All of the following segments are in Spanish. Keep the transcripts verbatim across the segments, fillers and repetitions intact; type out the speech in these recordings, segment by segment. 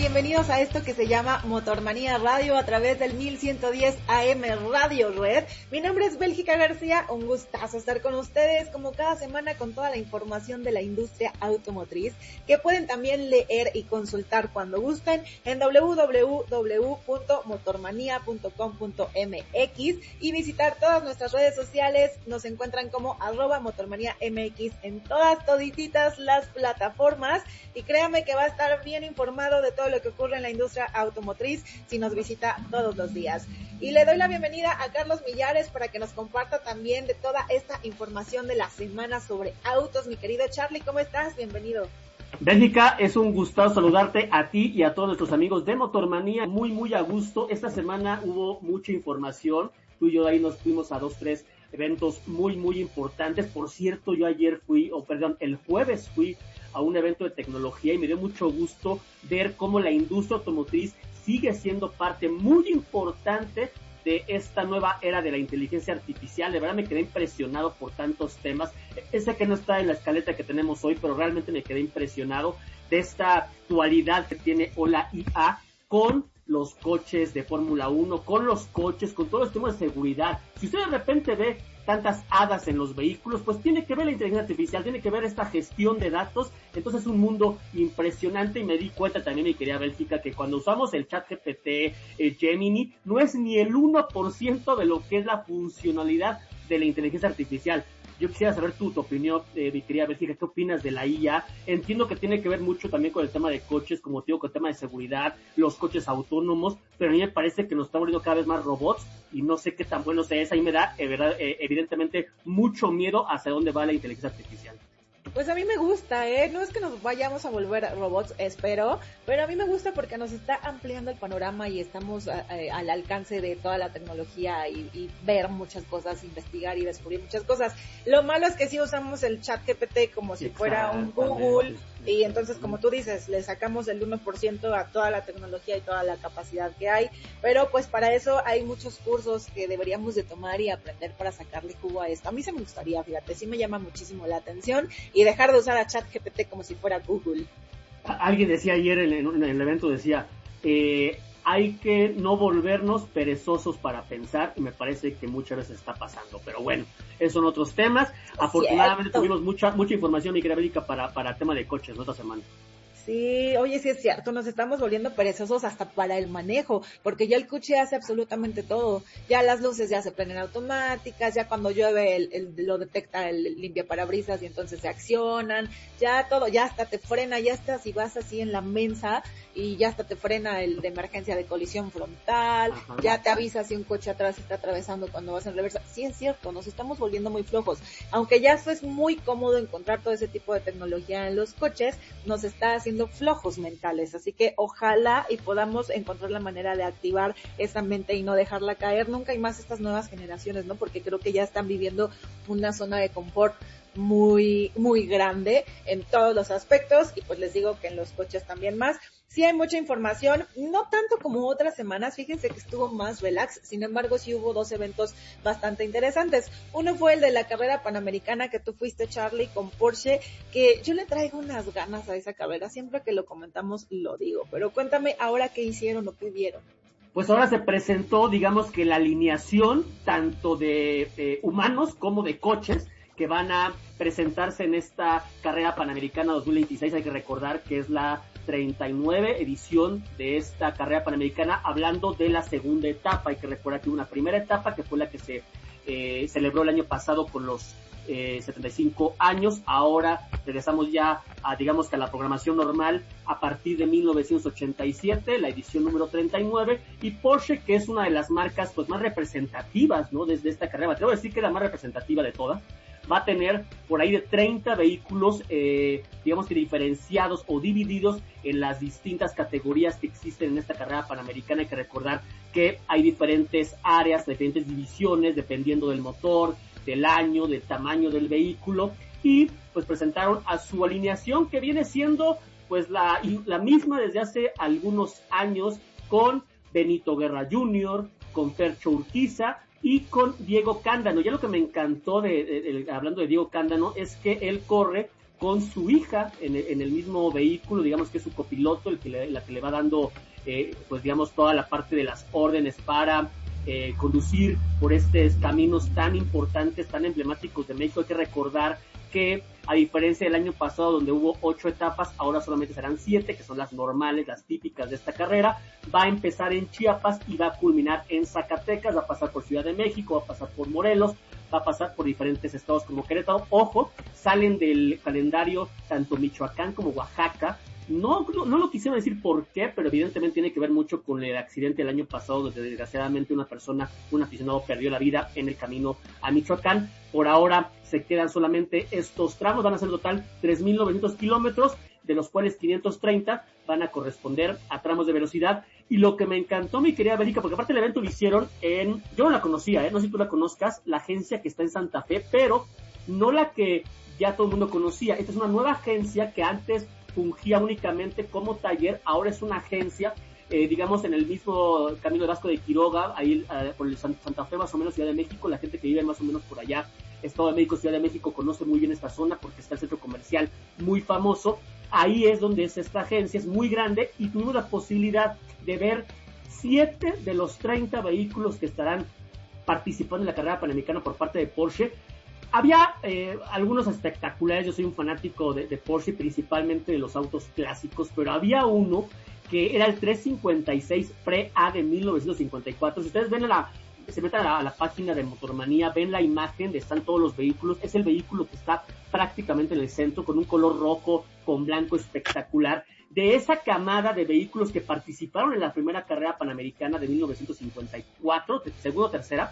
bienvenidos a esto que se llama Motormanía Radio a través del mil ciento diez A M Radio Red. Mi nombre es Bélgica García, un gustazo estar con ustedes como cada semana con toda la información de la industria automotriz que pueden también leer y consultar cuando gusten en doble u doble u doble u punto motormanía punto com punto m x y visitar todas nuestras redes sociales. Nos encuentran como arroba motormanía m x en todas, todititas las plataformas, y créanme que va a estar bien informado de todo lo que ocurre en la industria automotriz si nos visita todos los días. Y le doy la bienvenida a Carlos Millares para que nos comparta también de toda esta información de la semana sobre autos. Mi querido Charlie, ¿cómo estás? Bienvenido. Bélgica, es un gustazo saludarte a ti y a todos nuestros amigos de Motormanía, muy muy a gusto. Esta semana hubo mucha información, tú y yo ahí nos fuimos a dos, tres eventos muy muy importantes. Por cierto, yo ayer fui, o perdón, el jueves fui a un evento de tecnología y me dio mucho gusto ver cómo la industria automotriz sigue siendo parte muy importante de esta nueva era de la inteligencia artificial. De verdad me quedé impresionado por tantos temas. Ese que no está en la escaleta que tenemos hoy, pero realmente me quedé impresionado de esta actualidad que tiene la I A con los coches de Fórmula uno, con los coches, con todos los temas de seguridad. Si usted de repente ve tantas hadas en los vehículos, pues tiene que ver la inteligencia artificial, tiene que ver esta gestión de datos. Entonces es un mundo impresionante, y me di cuenta también, mi querida Bélgica, que cuando usamos el chat G P T, el Gemini, no es ni el uno por ciento de lo que es la funcionalidad de la inteligencia artificial. Yo quisiera saber tu, tu opinión, eh, mi querida Bélgica, ¿qué opinas de la I A? Entiendo que tiene que ver mucho también con el tema de coches, como te digo, con el tema de seguridad, los coches autónomos, pero a mí me parece que nos están volviendo cada vez más robots, y no sé qué tan bueno sea eso. Ahí me da, eh, verdad, eh, evidentemente, mucho miedo hacia dónde va la inteligencia artificial. Pues a mí me gusta, ¿eh? No es que nos vayamos a volver robots, espero, pero a mí me gusta porque nos está ampliando el panorama y estamos a, a, al alcance de toda la tecnología y, y ver muchas cosas, investigar y descubrir muchas cosas. Lo malo es que sí usamos el chat G P T como si fuera un Google, y entonces, como tú dices, le sacamos el uno por ciento a toda la tecnología y toda la capacidad que hay, pero pues para eso hay muchos cursos que deberíamos de tomar y aprender para sacarle jugo a esto. A mí se me gustaría, fíjate, sí me llama muchísimo la atención, y dejar de usar a ChatGPT como si fuera Google. Alguien decía ayer en, en, en el evento, decía, eh, hay que no volvernos perezosos para pensar, y me parece que muchas veces está pasando, pero bueno, esos son otros temas. Afortunadamente Cierto. tuvimos mucha mucha información, mi querida Bélgica, para, para el tema de coches, ¿no? Esta semana. Sí, oye, sí es cierto, nos estamos volviendo perezosos hasta para el manejo, porque ya el coche hace absolutamente todo. Ya las luces ya se prenden automáticas, ya cuando llueve el, el, lo detecta el limpiaparabrisas y entonces se accionan, ya todo, ya hasta te frena, ya hasta si vas así en la mensa y ya hasta te frena el de emergencia de colisión frontal, Ajá. ya te avisa si un coche atrás está atravesando cuando vas en reversa. Sí es cierto, nos estamos volviendo muy flojos. Aunque ya eso es muy cómodo encontrar todo ese tipo de tecnología en los coches, nos está haciendo flojos mentales, así que ojalá y podamos encontrar la manera de activar esa mente y no dejarla caer nunca, y más estas nuevas generaciones, ¿no? Porque creo que ya están viviendo una zona de confort muy, muy grande en todos los aspectos, y pues les digo que en los coches también más. Sí hay mucha información, no tanto como otras semanas, fíjense que estuvo más relax, sin embargo sí hubo dos eventos bastante interesantes. Uno fue el de la carrera panamericana que tú fuiste, Charlie, con Porsche, que yo le traigo unas ganas a esa carrera, siempre que lo comentamos lo digo, pero cuéntame ahora qué hicieron o qué vieron. Pues ahora se presentó, digamos que la alineación tanto de eh, humanos como de coches que van a presentarse en esta carrera panamericana dos mil veintiséis. Hay que recordar que es la treinta y nueve edición de esta carrera panamericana, hablando de la segunda etapa. Hay que recordar que hubo una primera etapa que fue la que se eh, celebró el año pasado con los eh, setenta y cinco años. Ahora regresamos ya a, digamos que a la programación normal a partir de mil novecientos ochenta y siete, la edición número treinta y nueve, y Porsche, que es una de las marcas pues más representativas, ¿no? Desde esta carrera, me atrevo a decir que es la más representativa de todas. Va a tener por ahí de treinta vehículos, eh, digamos que diferenciados o divididos en las distintas categorías que existen en esta carrera panamericana. Hay que recordar que hay diferentes áreas, diferentes divisiones, dependiendo del motor, del año, del tamaño del vehículo, y pues presentaron a su alineación, que viene siendo pues la, la misma desde hace algunos años, con Benito Guerra junior, con Fercho Urquiza y con Diego Cándano. Ya lo que me encantó de, de, de hablando de Diego Cándano es que él corre con su hija en el, en el mismo vehículo, digamos que es su copiloto, el que le, la que le va dando, eh, pues digamos, toda la parte de las órdenes para eh, conducir por estos caminos tan importantes, tan emblemáticos de México. Hay que recordar que, a diferencia del año pasado, donde hubo ocho etapas, ahora solamente serán siete, que son las normales, las típicas de esta carrera. Va a empezar en Chiapas y va a culminar en Zacatecas, va a pasar por Ciudad de México, va a pasar por Morelos, va a pasar por diferentes estados como Querétaro. Ojo, salen del calendario tanto Michoacán como Oaxaca. No, no, no lo quisiera decir por qué, pero evidentemente tiene que ver mucho con el accidente del año pasado, donde desgraciadamente una persona, un aficionado, perdió la vida en el camino a Michoacán. Por ahora se quedan solamente estos tramos, van a ser en total tres mil novecientos kilómetros, de los cuales quinientos treinta van a corresponder a tramos de velocidad. Y lo que me encantó, mi querida Bélica, porque aparte el evento lo hicieron en, yo no la conocía, ¿eh? No sé si tú la conozcas, la agencia que está en Santa Fe, pero no la que ya todo el mundo conocía. Esta es una nueva agencia que antes fungía únicamente como taller, ahora es una agencia, eh, digamos, en el mismo camino de Vasco de Quiroga, ahí eh, por el Santa Fe, más o menos, Ciudad de México. La gente que vive más o menos por allá, Estado de México, Ciudad de México, conoce muy bien esta zona porque está el centro comercial muy famoso. Ahí es donde es esta agencia, es muy grande, y tuvimos la posibilidad de ver siete de los treinta vehículos que estarán participando en la carrera panamericana por parte de Porsche. Había eh, algunos espectaculares. Yo soy un fanático de, de Porsche, principalmente de los autos clásicos, pero había uno que era el trescientos cincuenta y seis Pre-A de mil novecientos cincuenta y cuatro. Si ustedes ven a la, se meten a la, a la página de Motormanía, ven la imagen de están todos los vehículos. Es el vehículo que está prácticamente en el centro, con un color rojo con blanco espectacular. De esa camada de vehículos que participaron en la primera carrera panamericana de mil novecientos cincuenta y cuatro, segunda o tercera,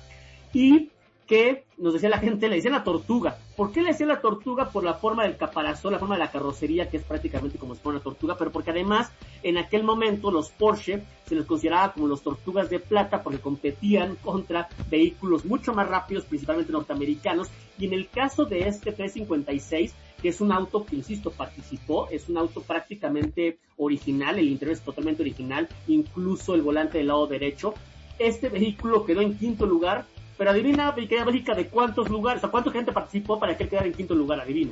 y que nos decía la gente, le decían la tortuga. ¿Por qué le decían la tortuga? Por la forma del caparazón, la forma de la carrocería, que es prácticamente como si fuera una tortuga, pero porque además en aquel momento los Porsche se les consideraba como los tortugas de plata, porque competían contra vehículos mucho más rápidos, principalmente norteamericanos. Y en el caso de este trescientos cincuenta y seis, que es un auto que, insisto, participó, es un auto prácticamente original, el interior es totalmente original, incluso el volante del lado derecho. Este vehículo quedó en quinto lugar. Pero adivina, mi querida Bélica, de cuántos lugares, o sea, cuánta gente participó para que él quedara en quinto lugar, adivina.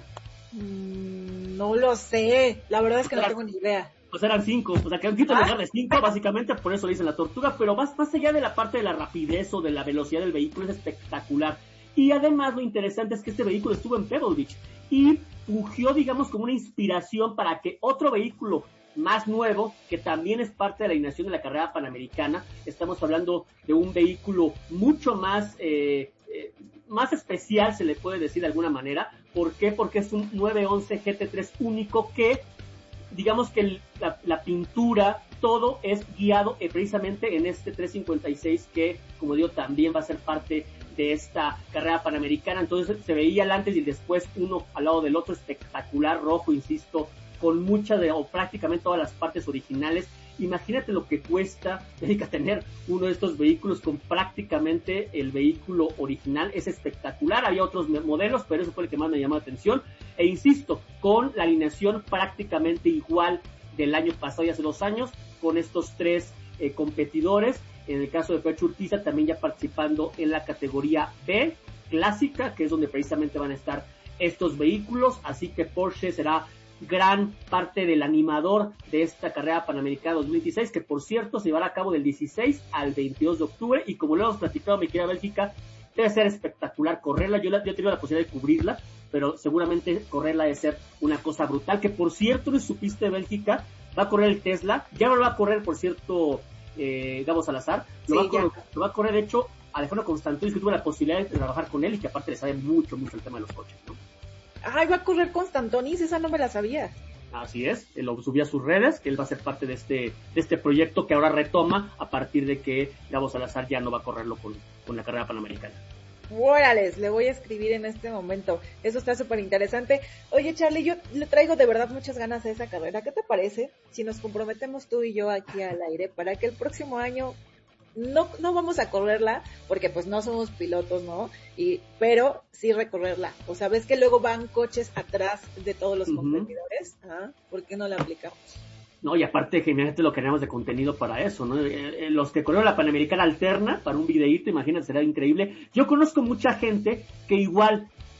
Mm, no lo sé, la verdad es que no tengo ni idea. Pues eran cinco, o sea, que en quinto ¿Ah? lugar de cinco, básicamente, por eso le dicen la tortuga, pero más, más allá de la parte de la rapidez o de la velocidad del vehículo, es espectacular. Y además lo interesante es que este vehículo estuvo en Pebble Beach y fungió, digamos, como una inspiración para que otro vehículo más nuevo, que también es parte de la alineación de la carrera panamericana. Estamos hablando de un vehículo mucho más eh, eh, más especial, se le puede decir de alguna manera. ¿Por qué? Porque es un nueve once G T tres único que, digamos que el, la, la pintura, todo es guiado eh, precisamente en este trescientos cincuenta y seis, que, como digo, también va a ser parte de esta carrera panamericana. Entonces se veía el antes y el después, uno al lado del otro, espectacular, rojo, insisto, con muchas de, o prácticamente todas las partes originales. Imagínate lo que cuesta, Erika, tener uno de estos vehículos con prácticamente el vehículo original. Es espectacular. Había otros modelos, pero eso fue el que más me llamó la atención. E insisto, con la alineación prácticamente igual del año pasado y hace dos años, con estos tres eh, competidores. En el caso de Fercho Urquiza, también ya participando en la categoría B, clásica, que es donde precisamente van a estar estos vehículos. Así que Porsche será gran parte del animador de esta carrera panamericana dos mil veintiséis, que por cierto se llevará a cabo del dieciséis al veintidós de octubre, y como lo hemos platicado, mi querida Bélgica, debe ser espectacular correrla. Yo, la, yo he tenido la posibilidad de cubrirla, pero seguramente correrla debe ser una cosa brutal. Que por cierto, no supiste, Bélgica, va a correr el Tesla, ya no lo va a correr, por cierto, eh, Gabo Salazar, lo, sí, va a correr, lo va a correr, de hecho, Alejandro Constantino, que tuvo la posibilidad de trabajar con él y que aparte le sabe mucho, mucho el tema de los coches, ¿no? Ay, va a correr Constantonis, esa no me la sabía. Así es, él lo subió a sus redes, que él va a ser parte de este de este proyecto que ahora retoma a partir de que Gabo Salazar ya no va a correrlo con, con la carrera panamericana. Órales, le voy a escribir en este momento, eso está súper interesante. Oye, Charlie, yo le traigo de verdad muchas ganas a esa carrera. ¿Qué te parece si nos comprometemos tú y yo aquí al aire para que el próximo año no no vamos a correrla, porque pues no somos pilotos, ¿no? Y pero sí recorrerla. O sea, ves que luego van coches atrás de todos los uh-huh. competidores, ¿ah? ¿Por qué no la aplicamos? No, y aparte, imagínate lo que tenemos de contenido para eso, ¿no? Eh, eh, los que corrieron la Panamericana alterna para un videíto, imagínate, será increíble. Yo conozco mucha gente que igual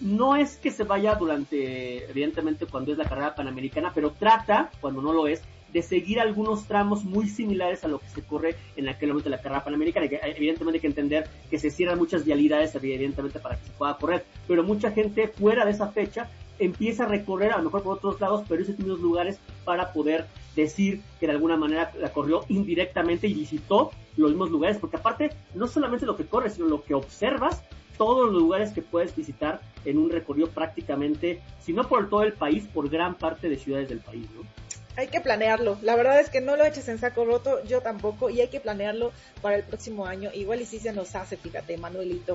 no es que se vaya durante, evidentemente cuando es la carrera panamericana, pero trata, cuando no lo es, de seguir algunos tramos muy similares a lo que se corre en aquel momento de la carrera panamericana. Evidentemente hay que entender que se cierran muchas vialidades, evidentemente, para que se pueda correr, pero mucha gente fuera de esa fecha empieza a recorrer a lo mejor por otros lados, pero esos mismos lugares para poder decir que de alguna manera la corrió indirectamente y visitó los mismos lugares, porque aparte no solamente lo que corres, sino lo que observas, todos los lugares que puedes visitar en un recorrido prácticamente, si no por todo el país, por gran parte de ciudades del país, ¿no? Hay que planearlo, la verdad es que no lo eches en saco roto, yo tampoco, y hay que planearlo para el próximo año, igual y si se nos hace, fíjate, Manuelito.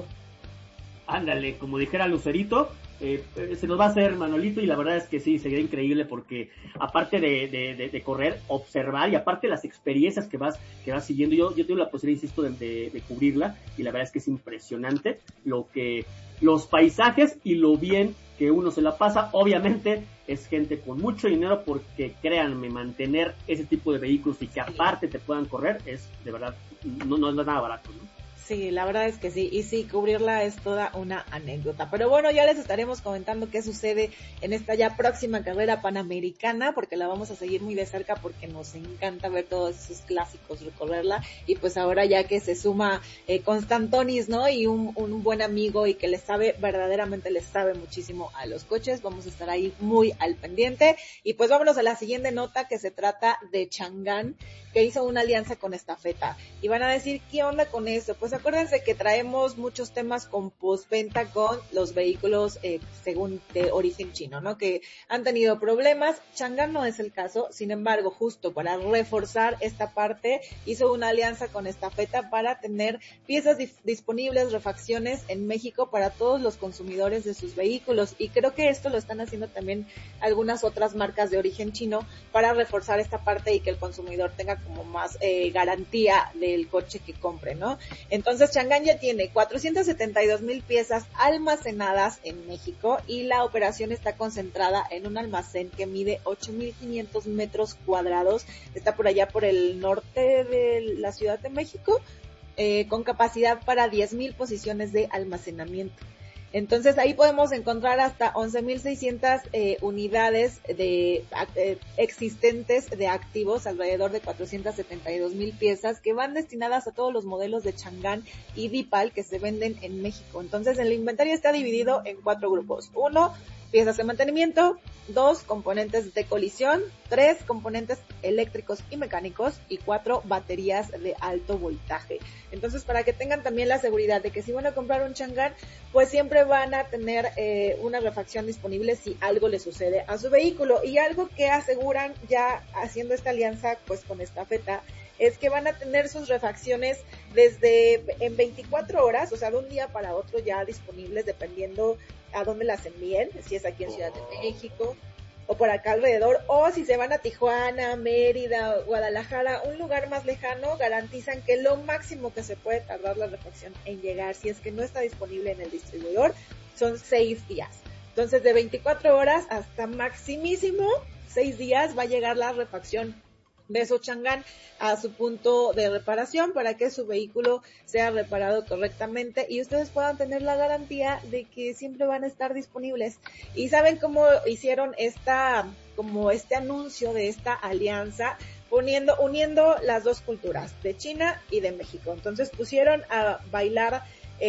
Ándale, como dijera Lucerito, eh, se nos va a hacer, Manolito, y la verdad es que sí, sería increíble porque aparte de, de, de, de correr, observar, y aparte las experiencias que vas que vas siguiendo, yo, yo tengo la posibilidad, insisto, de, de, de cubrirla, y la verdad es que es impresionante lo que, los paisajes y lo bien que uno se la pasa. Obviamente es gente con mucho dinero, porque créanme, mantener ese tipo de vehículos y que aparte te puedan correr, es de verdad, no, no es nada barato, ¿no? Sí, la verdad es que sí, y sí, cubrirla es toda una anécdota. Pero bueno, ya les estaremos comentando qué sucede en esta ya próxima carrera panamericana, porque la vamos a seguir muy de cerca, porque nos encanta ver todos esos clásicos, recorrerla, y pues ahora ya que se suma eh, Constantonis, ¿no? Y un, un buen amigo y que le sabe, verdaderamente le sabe muchísimo a los coches, vamos a estar ahí muy al pendiente. Y pues vámonos a la siguiente nota, que se trata de Chang'an, que hizo una alianza con Estafeta. Y van a decir, ¿qué onda con eso? Pues acuérdense que traemos muchos temas con postventa con los vehículos eh, según de origen chino, ¿no? Que han tenido problemas. Chang'an no es el caso, sin embargo, justo para reforzar esta parte, hizo una alianza con Estafeta para tener piezas dif- disponibles, refacciones en México para todos los consumidores de sus vehículos. Y creo que esto lo están haciendo también algunas otras marcas de origen chino para reforzar esta parte y que el consumidor tenga como más eh, garantía del coche que compre, ¿no? Entonces Chang'an ya tiene cuatrocientas setenta y dos mil piezas almacenadas en México, y la operación está concentrada en un almacén que mide ocho mil quinientos metros cuadrados, está por allá por el norte de la Ciudad de México, eh, con capacidad para diez mil posiciones de almacenamiento. Entonces ahí podemos encontrar hasta once mil seiscientas eh, unidades de eh, existentes de activos, alrededor de cuatrocientas setenta y dos mil piezas que van destinadas a todos los modelos de Chang'an y Deepal que se venden en México. Entonces el inventario está dividido en cuatro grupos. Uno, piezas de mantenimiento. Dos, componentes de colisión. Tres, componentes eléctricos y mecánicos. Y cuatro, baterías de alto voltaje. Entonces, para que tengan también la seguridad de que si van a comprar un Chang'an, pues siempre van a tener eh, una refacción disponible si algo le sucede a su vehículo. Y algo que aseguran ya haciendo esta alianza pues con Estafeta es que van a tener sus refacciones desde en veinticuatro horas, o sea, de un día para otro ya disponibles, dependiendo a dónde las envíen, si es aquí en Ciudad de México o por acá alrededor, o si se van a Tijuana, Mérida, Guadalajara, un lugar más lejano, garantizan que lo máximo que se puede tardar la refacción en llegar, si es que no está disponible en el distribuidor, son seis días. Entonces, de veinticuatro horas hasta maximísimo seis días va a llegar la refacción de su Chang'an a su punto de reparación para que su vehículo sea reparado correctamente y ustedes puedan tener la garantía de que siempre van a estar disponibles. Y saben cómo hicieron esta, como este anuncio de esta alianza, poniendo, uniendo las dos culturas, de China y de México. Entonces pusieron a bailar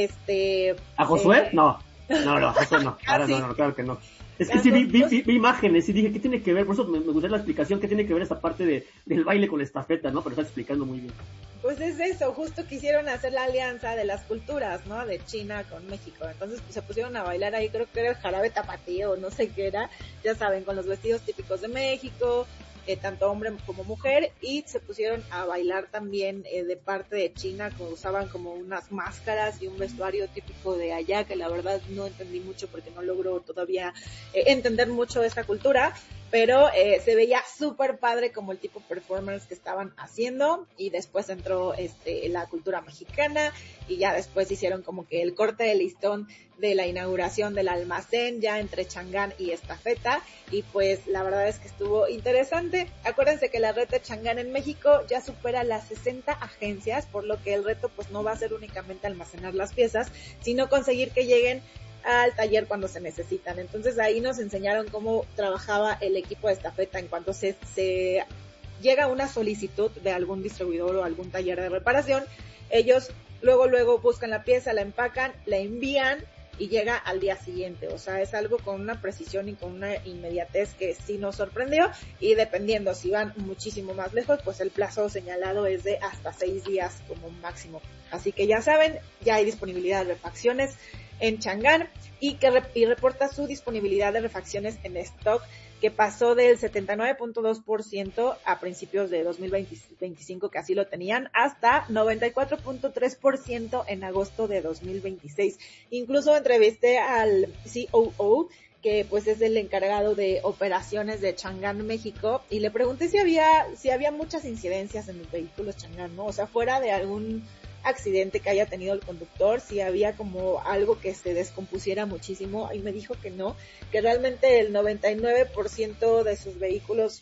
este ¿a Josué? Eh, no, no, no, Josué no, ahora no, no, claro que no. Es que sí vi, vi, vi, vi imágenes y dije, ¿qué tiene que ver? Por eso me, me gustaría la explicación, ¿qué tiene que ver esa parte de, del baile con la estafeta, ¿no? Pero está explicando muy bien. Pues es eso, justo quisieron hacer la alianza de las culturas, ¿no? De China con México. Entonces pues, se pusieron a bailar ahí, creo que era el jarabe tapatío, no sé qué era, ya saben, con los vestidos típicos de México, eh, tanto hombre como mujer, y se pusieron a bailar también eh, de parte de China, que usaban como unas máscaras y un vestuario típico de allá, que la verdad no entendí mucho porque no logro todavía eh, entender mucho de esta cultura, pero eh, se veía súper padre como el tipo performance que estaban haciendo, y después entró este la cultura mexicana, y ya después hicieron como que el corte de listón de la inauguración del almacén ya entre Chang'an y Estafeta, y pues la verdad es que estuvo interesante. Acuérdense que la red de Chang'an en México ya supera las sesenta agencias, por lo que el reto pues no va a ser únicamente almacenar las piezas, sino conseguir que lleguen al taller cuando se necesitan. Entonces ahí nos enseñaron cómo trabajaba el equipo de estafeta en cuanto se, se llega una solicitud de algún distribuidor o algún taller de reparación, ellos luego luego buscan la pieza, la empacan, la envían y llega al día siguiente. O sea, es algo con una precisión y con una inmediatez que sí nos sorprendió, y dependiendo si van muchísimo más lejos, pues el plazo señalado es de hasta seis días como máximo. Así que ya saben, ya hay disponibilidad de refacciones en Chang'an, y que re- y reporta su disponibilidad de refacciones en stock, que pasó del setenta y nueve punto dos por ciento a principios de dos mil veinticinco, que así lo tenían, hasta noventa y cuatro punto tres por ciento en agosto de dos mil veintiséis. Incluso entrevisté al C O O, que pues es el encargado de operaciones de Chang'an México, y le pregunté si había si había muchas incidencias en los vehículos Chang'an, ¿no? O sea, fuera de algún accidente que haya tenido el conductor, si había como algo que se descompusiera muchísimo, y me dijo que no, que realmente el noventa y nueve por ciento de sus vehículos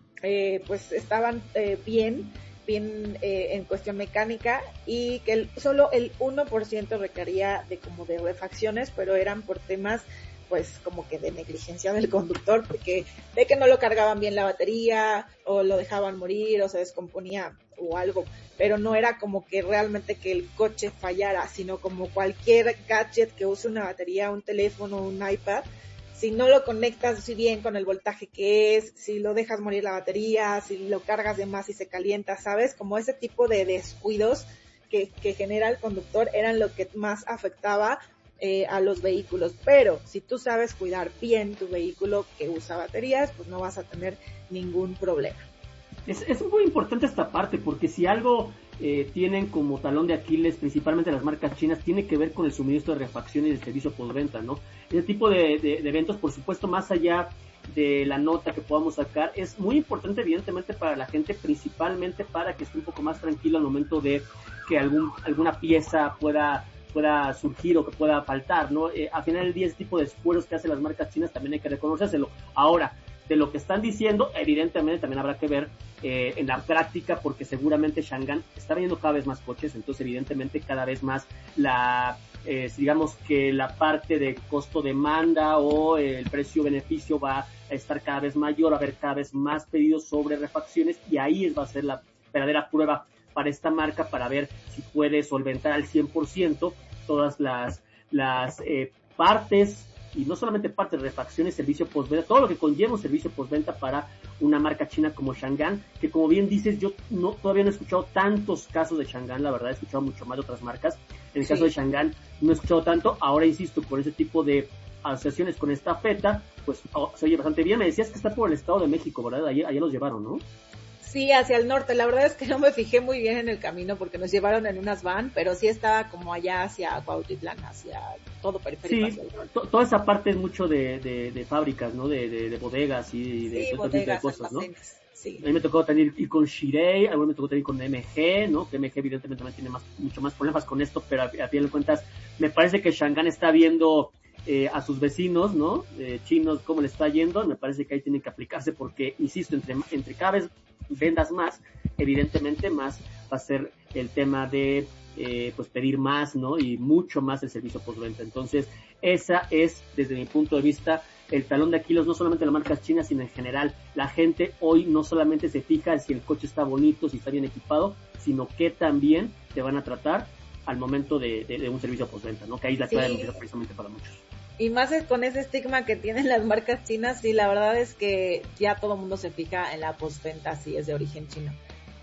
eh, pues estaban eh, bien, bien eh, en cuestión mecánica, y que el, solo el uno por ciento requería de como de refacciones, pero eran por temas pues como que de negligencia del conductor, porque de que no lo cargaban bien la batería, o lo dejaban morir, o se descomponía o algo, pero no era como que realmente que el coche fallara, sino como cualquier gadget que use una batería, un teléfono, un iPad, si no lo conectas así bien con el voltaje que es, si lo dejas morir la batería, si lo cargas de más y se calienta, ¿sabes? Como ese tipo de descuidos que, que genera el conductor eran lo que más afectaba eh, a los vehículos. Pero si tú sabes cuidar bien tu vehículo que usa baterías, pues no vas a tener ningún problema. Es, es muy importante esta parte, porque si algo eh, tienen como talón de Aquiles, principalmente las marcas chinas, tiene que ver con el suministro de refacción y de servicio postventa, ¿no? Ese tipo de, de, de eventos, por supuesto, más allá de la nota que podamos sacar, es muy importante evidentemente para la gente, principalmente para que esté un poco más tranquilo al momento de que algún alguna pieza pueda pueda surgir o que pueda faltar, ¿no? Eh, al final del día, ese tipo de esfuerzos que hacen las marcas chinas también hay que reconocérselo. Ahora, de lo que están diciendo, evidentemente también habrá que ver eh, en la práctica, porque seguramente Chang'an está vendiendo cada vez más coches, entonces evidentemente cada vez más la, eh, digamos que la parte de costo-demanda o eh, el precio-beneficio va a estar cada vez mayor, va a haber cada vez más pedidos sobre refacciones, y ahí va a ser la verdadera prueba para esta marca, para ver si puede solventar al cien por ciento todas las, las eh, partes, y no solamente partes, refacciones, servicio postventa, todo lo que conlleva un servicio postventa para una marca china como Chang'an, que como bien dices, yo no todavía no he escuchado tantos casos de Chang'an, la verdad he escuchado mucho más de otras marcas. En el sí. caso de Chang'an no he escuchado tanto. Ahora insisto, por ese tipo de asociaciones con esta feta, pues oh, se oye bastante bien. Me decías que está por el Estado de México, ¿verdad? Allá, allá los llevaron, ¿no? Sí, hacia el norte. La verdad es que no me fijé muy bien en el camino porque nos llevaron en unas van, pero sí estaba como allá hacia Cuautitlán, hacia todo periférico. Sí, to- toda esa parte es mucho de, de, de fábricas, ¿no? De, de, de bodegas y de sí, todo tipo de cosas, almacenes, ¿no? Sí. A mí me tocó también ir con Shirei, a mí me tocó también con M G, ¿no? Que M G evidentemente también tiene más, mucho más problemas con esto, pero a, a fin de cuentas me parece que Chang'an está viendo eh, a sus vecinos, ¿no? Eh, chinos, cómo le está yendo. Me parece que ahí tienen que aplicarse porque, insisto, entre, entre cada vez vendas más, evidentemente más va a ser el tema de eh, pues pedir más, ¿no? Y mucho más el servicio postventa. Entonces, esa es, desde mi punto de vista, el talón de Aquiles, no solamente de las marcas chinas, sino en general. La gente hoy no solamente se fija si el coche está bonito, si está bien equipado, sino que también te van a tratar al momento de, de, de un servicio postventa, ¿no? Que ahí la clave sí. empieza precisamente para muchos. Y más es con ese estigma que tienen las marcas chinas, sí, la verdad es que ya todo el mundo se fija en la postventa si es de origen chino.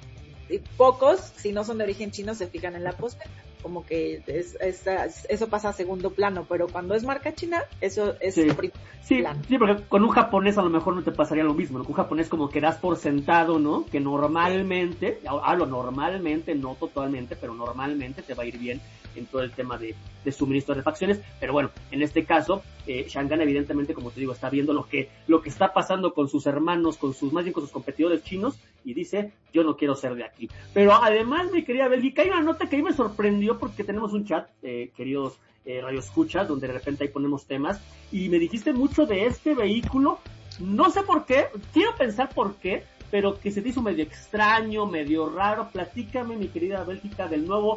Y pocos, si no son de origen chino, se fijan en la postventa. Como que es, es, eso pasa a segundo plano, pero cuando es marca china, eso es sí. primer sí, plano. Sí, porque con un japonés a lo mejor no te pasaría lo mismo, ¿no? Con un japonés como que das por sentado, ¿no? Que normalmente, hablo normalmente, no totalmente, pero normalmente te va a ir bien en todo el tema de, de suministro de refacciones. Pero bueno, en este caso, eh, Chang'an evidentemente, como te digo, está viendo lo que, lo que está pasando con sus hermanos, con sus, más bien con sus competidores chinos, y dice, yo no quiero ser de aquí. Pero además, mi querida Bélgica, hay una nota que a mí me sorprendió porque tenemos un chat, eh, queridos eh, radioescuchas, donde de repente ahí ponemos temas, y me dijiste mucho de este vehículo, no sé por qué, quiero pensar por qué, pero que se te hizo medio extraño, medio raro. Platícame, mi querida Bélgica, del nuevo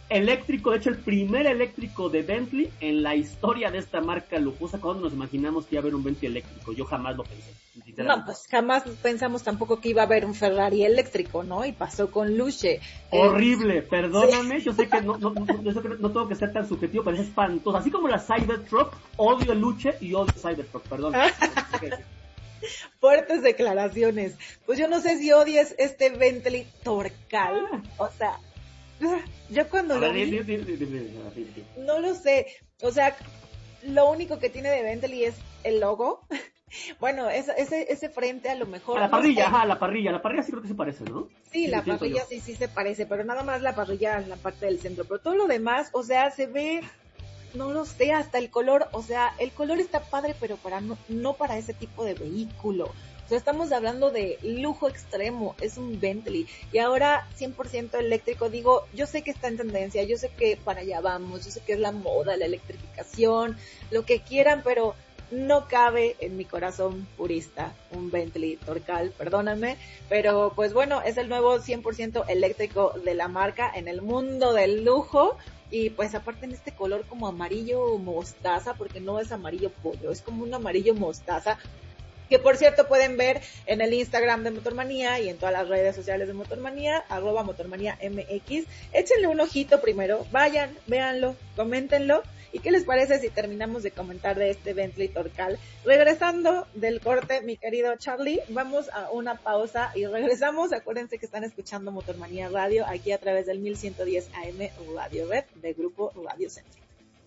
eléctrico, de hecho el primer eléctrico de Bentley en la historia de esta marca lujosa. ¿Cuándo nos imaginamos que iba a haber un Bentley eléctrico? Yo jamás lo pensé. No, pues jamás pensamos tampoco que iba a haber un Ferrari eléctrico, ¿no? Y pasó con Luce. Horrible, eh, perdóname, sí. Yo sé que no, no, no, yo sé que no tengo que ser tan subjetivo, pero es espantoso. Así como la Cybertruck, odio el Luce y odio Cybertruck, perdón. Fuertes declaraciones. Pues yo no sé si odies este Bentley Torcal, o sea, yo cuando lo vi, no lo sé, o sea, lo único que tiene de Bentley es el logo. Bueno, ese, ese, ese frente a lo mejor... A la parrilla, no ajá, la parrilla, la parrilla sí creo que se parece, ¿no? Sí, sí la parrilla yo. sí, sí se parece, pero nada más la parrilla en la parte del centro, pero todo lo demás, o sea, se ve, no lo sé, hasta el color, o sea, el color está padre, pero para no, no para ese tipo de vehículo. O sea, estamos hablando de lujo extremo, es un Bentley, y ahora cien por ciento eléctrico. Digo, yo sé que está en tendencia, yo sé que para allá vamos, yo sé que es la moda, la electrificación, lo que quieran, pero no cabe en mi corazón purista un Bentley Torcal, perdóname, pero pues bueno, es el nuevo cien por ciento eléctrico de la marca en el mundo del lujo. Y pues aparte en este color como amarillo mostaza, porque no es amarillo pollo, es como un amarillo mostaza, que por cierto pueden ver en el Instagram de Motormanía y en todas las redes sociales de Motormanía, arroba Motormanía M X. Échenle un ojito primero, vayan, véanlo, coméntenlo. ¿Y qué les parece si terminamos de comentar de este Bentley Torcal? Regresando del corte, mi querido Charlie, vamos a una pausa y regresamos. Acuérdense que están escuchando Motormanía Radio aquí a través del mil ciento diez A M Radio Red de Grupo Radio Centro.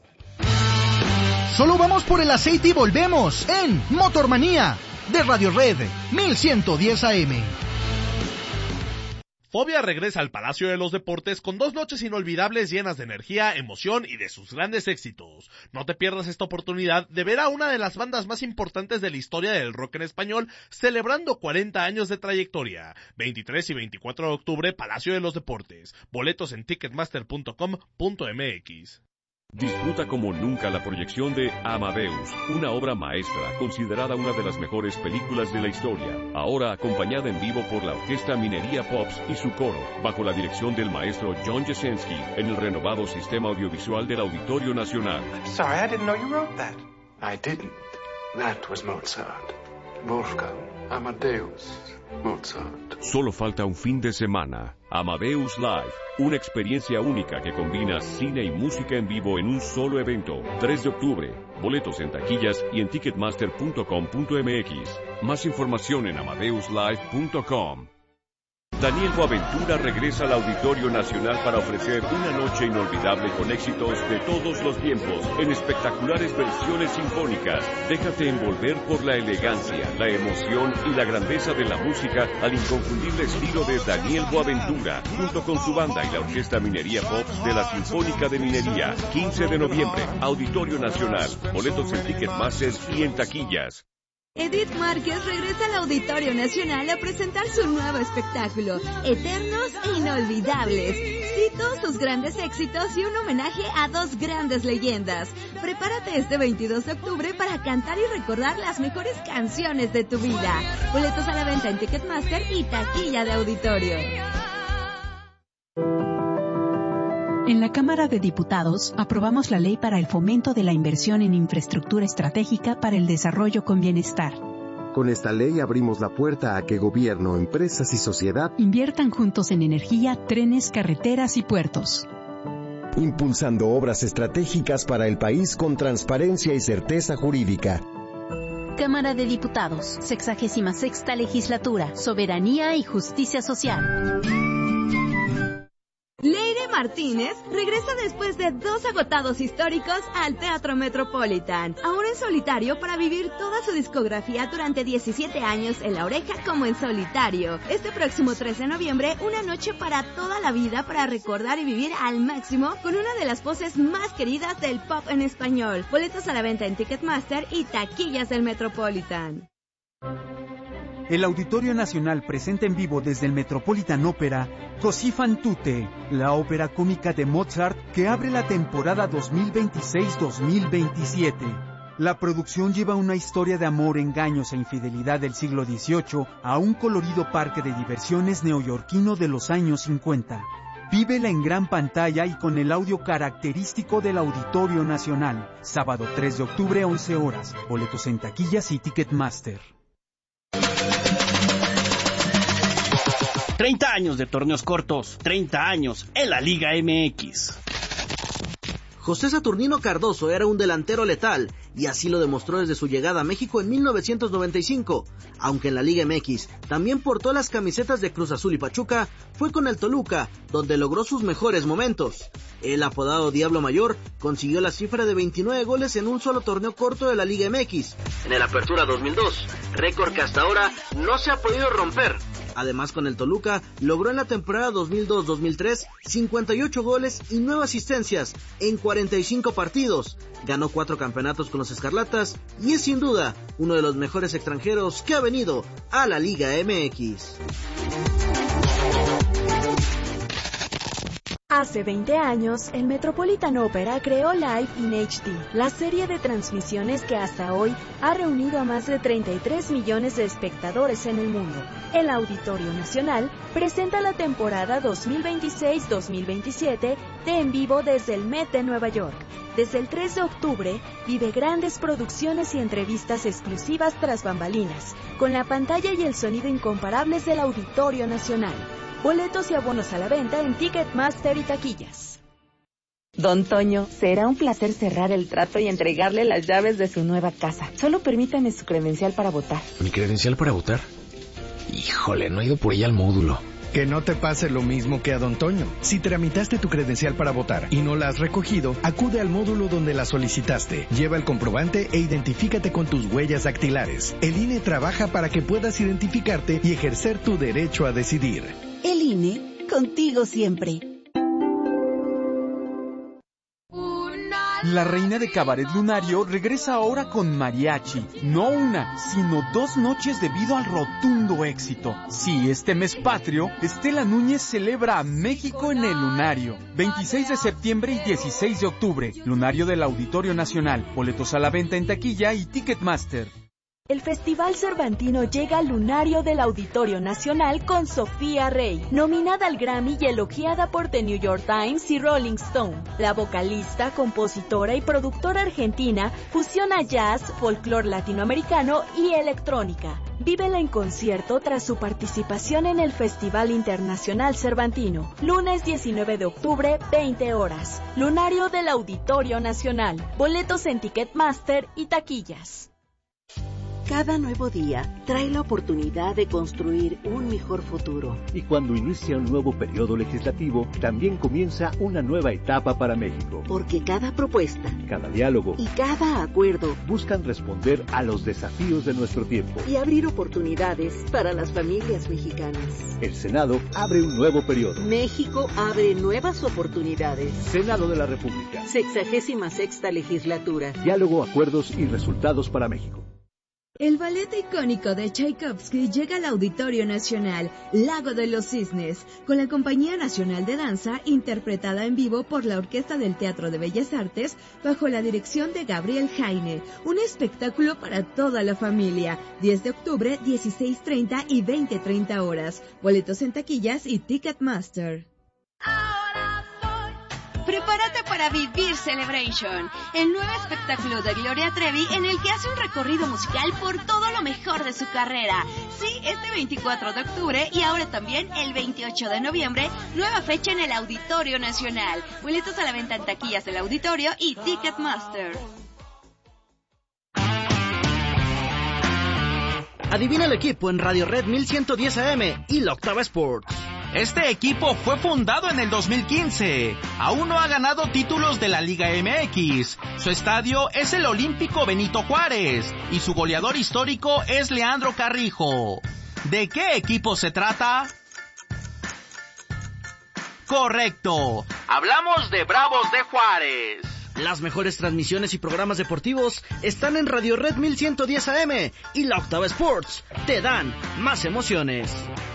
Solo vamos por el aceite y volvemos en Motormanía de Radio Red mil ciento diez A M. Fobia regresa al Palacio de los Deportes con dos noches inolvidables llenas de energía, emoción y de sus grandes éxitos. No te pierdas esta oportunidad de ver a una de las bandas más importantes de la historia del rock en español celebrando cuarenta años de trayectoria. veintitrés y veinticuatro de octubre, Palacio de los Deportes. Boletos en ticketmaster punto com punto m x. Disfruta como nunca la proyección de Amadeus, una obra maestra considerada una de las mejores películas de la historia, ahora acompañada en vivo por la Orquesta Minería Pops y su coro, bajo la dirección del maestro John Jasinski, en el renovado sistema audiovisual del Auditorio Nacional. I'm sorry, I didn't know you wrote that. I didn't. That was Mozart. Wolfgang Amadeus Mozart. Solo falta un fin de semana. Amadeus Live, una experiencia única que combina cine y música en vivo en un solo evento. tres de octubre, boletos en taquillas y en ticketmaster punto com punto m x. Más información en amadeus live punto com. Daniel Boaventura regresa al Auditorio Nacional para ofrecer una noche inolvidable con éxitos de todos los tiempos, en espectaculares versiones sinfónicas. Déjate envolver por la elegancia, la emoción y la grandeza de la música al inconfundible estilo de Daniel Boaventura, junto con su banda y la Orquesta Minería Pops de la Sinfónica de Minería. quince de noviembre, Auditorio Nacional. Boletos en Ticketmaster y en taquillas. Edith Márquez regresa al Auditorio Nacional a presentar su nuevo espectáculo, Eternos e Inolvidables. Cito sus grandes éxitos y un homenaje a dos grandes leyendas. Prepárate este veintidós de octubre para cantar y recordar las mejores canciones de tu vida. Boletos a la venta en Ticketmaster y taquilla de auditorio. En la Cámara de Diputados aprobamos la Ley para el Fomento de la Inversión en Infraestructura Estratégica para el Desarrollo con Bienestar. Con esta ley abrimos la puerta a que gobierno, empresas y sociedad inviertan juntos en energía, trenes, carreteras y puertos, impulsando obras estratégicas para el país con transparencia y certeza jurídica. Cámara de Diputados, sexagésima sexta Legislatura, Soberanía y Justicia Social. Leire Martínez regresa después de dos agotados históricos al Teatro Metropolitan, ahora en solitario para vivir toda su discografía durante diecisiete años en La Oreja como en solitario. Este próximo tres de noviembre, una noche para toda la vida para recordar y vivir al máximo con una de las voces más queridas del pop en español. Boletos a la venta en Ticketmaster y taquillas del Metropolitan. El Auditorio Nacional presenta en vivo desde el Metropolitan Opera Così fan tutte, la ópera cómica de Mozart que abre la temporada dos mil veintiséis dos mil veintisiete. La producción lleva una historia de amor, engaños e infidelidad del siglo dieciocho a un colorido parque de diversiones neoyorquino de los años cincuenta. Vívela en gran pantalla y con el audio característico del Auditorio Nacional. Sábado tres de octubre, once horas. Boletos en taquillas y Ticketmaster. treinta años de torneos cortos, treinta años en la Liga M X. José Saturnino Cardoso era un delantero letal, y así lo demostró desde su llegada a México en mil novecientos noventa y cinco. Aunque en la Liga M X también portó las camisetas de Cruz Azul y Pachuca, fue con el Toluca donde logró sus mejores momentos. El apodado Diablo Mayor consiguió la cifra de veintinueve goles en un solo torneo corto de la Liga M X, en el Apertura dos mil dos, récord que hasta ahora no se ha podido romper. Además, con el Toluca, logró en la temporada dos mil dos dos mil tres cincuenta y ocho goles y nueve asistencias en cuarenta y cinco partidos. Ganó cuatro campeonatos con los Escarlatas y es sin duda uno de los mejores extranjeros que ha venido a la Liga M X. Hace veinte años, el Metropolitan Opera creó Live in H D, la serie de transmisiones que hasta hoy ha reunido a más de treinta y tres millones de espectadores en el mundo. El Auditorio Nacional presenta la temporada dos mil veintiséis dos mil veintisiete de En Vivo desde el Met de Nueva York. Desde el tres de octubre, vive grandes producciones y entrevistas exclusivas tras bambalinas, con la pantalla y el sonido incomparables del Auditorio Nacional. Boletos y abonos a la venta en Ticketmaster y taquillas. Don Toño, será un placer cerrar el trato y entregarle las llaves de su nueva casa. Solo permítame su credencial para votar. ¿Mi credencial para votar? Híjole, no he ido por ella al módulo. Que no te pase lo mismo que a Don Toño. Si tramitaste tu credencial para votar y no la has recogido, acude al módulo donde la solicitaste. Lleva el comprobante e identifícate con tus huellas dactilares. El I N E trabaja para que puedas identificarte y ejercer tu derecho a decidir. El I N E, contigo siempre. La reina de Cabaret Lunario regresa ahora con mariachi. No una, sino dos noches debido al rotundo éxito. Sí, este mes patrio, Estela Núñez celebra a México en el Lunario. veintiséis de septiembre y dieciséis de octubre. Lunario del Auditorio Nacional. Boletos a la venta en taquilla y Ticketmaster. El Festival Cervantino llega al Lunario del Auditorio Nacional con Sofía Rey, nominada al Grammy y elogiada por The New York Times y Rolling Stone. La vocalista, compositora y productora argentina fusiona jazz, folclore latinoamericano y electrónica. Vívela en concierto tras su participación en el Festival Internacional Cervantino. Lunes diecinueve de octubre, veinte horas. Lunario del Auditorio Nacional. Boletos en Ticketmaster y taquillas. Cada nuevo día trae la oportunidad de construir un mejor futuro. Y cuando inicia un nuevo periodo legislativo, también comienza una nueva etapa para México. Porque cada propuesta, cada diálogo y cada acuerdo buscan responder a los desafíos de nuestro tiempo y abrir oportunidades para las familias mexicanas. El Senado abre un nuevo periodo. México abre nuevas oportunidades. Senado de la República. Sexagésima sexta legislatura. Diálogo, acuerdos y resultados para México. El ballet icónico de Tchaikovsky llega al Auditorio Nacional, Lago de los Cisnes, con la Compañía Nacional de Danza, interpretada en vivo por la Orquesta del Teatro de Bellas Artes, bajo la dirección de Gabriel Jaine. Un espectáculo para toda la familia. diez de octubre, dieciséis treinta y veinte treinta horas. Boletos en taquillas y Ticketmaster. Prepárate para vivir Celebration, el nuevo espectáculo de Gloria Trevi en el que hace un recorrido musical por todo lo mejor de su carrera. Sí, este veinticuatro de octubre y ahora también el veintiocho de noviembre, nueva fecha en el Auditorio Nacional. Boletos a la venta en taquillas del Auditorio y Ticketmaster. Adivina el equipo en Radio Red mil ciento diez A M y la Octava Sports. Este equipo fue fundado en el dos mil quince. Aún no ha ganado títulos de la Liga M X. Su estadio es el Olímpico Benito Juárez y su goleador histórico es Leandro Carrijo. ¿De qué equipo se trata? Correcto. Hablamos de Bravos de Juárez. Las mejores transmisiones y programas deportivos están en Radio Red mil ciento diez A M y la Octava Sports. Te dan más emociones.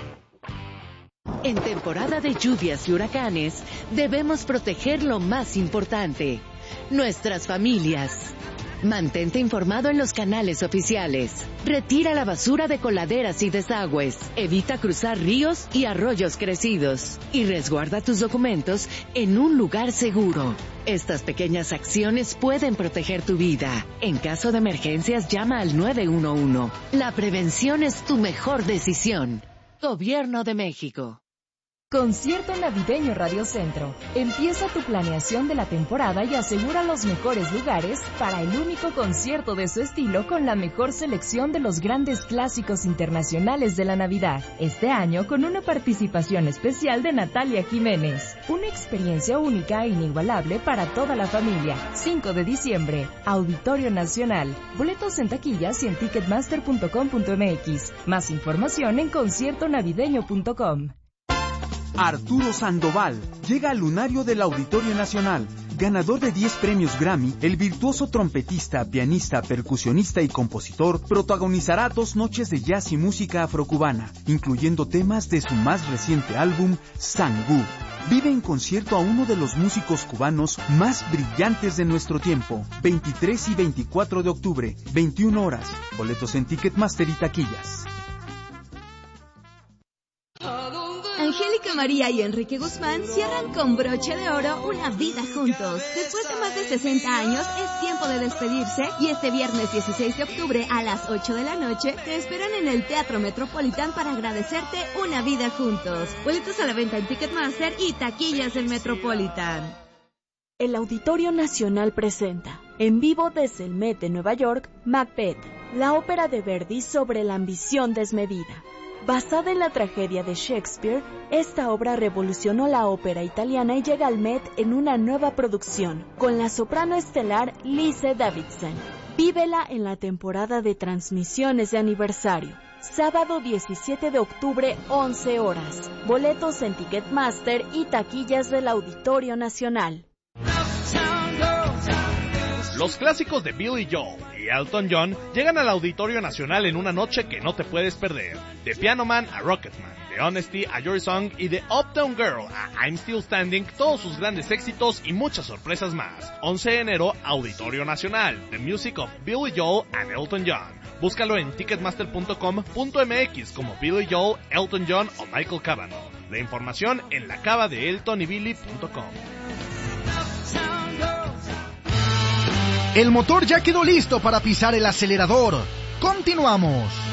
En temporada de lluvias y huracanes, debemos proteger lo más importante, nuestras familias. Mantente informado en los canales oficiales. Retira la basura de coladeras y desagües. Evita cruzar ríos y arroyos crecidos. Y resguarda tus documentos en un lugar seguro. Estas pequeñas acciones pueden proteger tu vida. En caso de emergencias, llama al nueve uno uno. La prevención es tu mejor decisión. Gobierno de México. Concierto Navideño Radio Centro. Empieza tu planeación de la temporada y asegura los mejores lugares para el único concierto de su estilo con la mejor selección de los grandes clásicos internacionales de la Navidad. Este año con una participación especial de Natalia Jiménez. Una experiencia única e inigualable para toda la familia. cinco de diciembre, Auditorio Nacional. Boletos en taquillas y en ticketmaster punto com punto m x. Más información en concierto navideño punto com. Arturo Sandoval llega al lunario del Auditorio Nacional. Ganador de diez premios Grammy, el virtuoso trompetista, pianista, percusionista y compositor protagonizará dos noches de jazz y música afrocubana, incluyendo temas de su más reciente álbum, Sangú. Vive en concierto a uno de los músicos cubanos más brillantes de nuestro tiempo. veintitrés y veinticuatro de octubre, veintiuna horas. Boletos en Ticketmaster y taquillas. Angélica María y Enrique Guzmán cierran con broche de oro una vida juntos. Después de más de sesenta años, es tiempo de despedirse y este viernes dieciséis de octubre a las ocho de la noche te esperan en el Teatro Metropolitan para agradecerte una vida juntos. Boletos a la venta en Ticketmaster y taquillas del Metropolitan. El Auditorio Nacional presenta, en vivo desde el Met de Nueva York, Macbeth, la ópera de Verdi sobre la ambición desmedida. Basada en la tragedia de Shakespeare, esta obra revolucionó la ópera italiana y llega al Met en una nueva producción, con la soprano estelar Lise Davidson. Vívela en la temporada de transmisiones de aniversario. Sábado diecisiete de octubre, once horas. Boletos en Ticketmaster y taquillas del Auditorio Nacional. Los clásicos de Billy Joel y Elton John llegan al Auditorio Nacional en una noche que no te puedes perder. De Piano Man a Rocketman, de Honesty a Your Song y de Uptown Girl a I'm Still Standing, todos sus grandes éxitos y muchas sorpresas más. once de enero, Auditorio Nacional, The Music of Billy Joel and Elton John. Búscalo en ticketmaster punto com punto m x como Billy Joel, Elton John o Michael Cavanaugh. La información en la cava de elton y billy punto com. El motor ya quedó listo para pisar el acelerador. Continuamos.